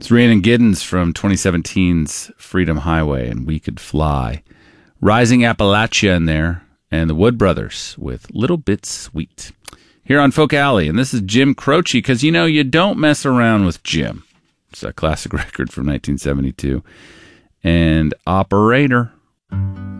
It's Rhiannon Giddens from 2017's Freedom Highway and We Could Fly. Rising Appalachia in there, and the Wood Brothers with Little Bit Sweet. Here on Folk Alley, and this is Jim Croce, because you don't mess around with Jim. It's a classic record from 1972. And Operator.